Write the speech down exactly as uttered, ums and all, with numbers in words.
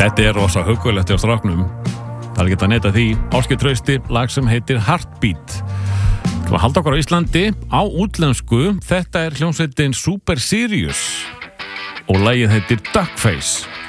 Þetta er rosa huggulegt hjá stráknum. Það er ekki að neyta því. Ásgeir Trausti, lag sem heitir Heartbeat. Það var halda okkur á Íslandi á útlensku. Þetta er hljómsveitin Super Serious og lagið heitir Duckface.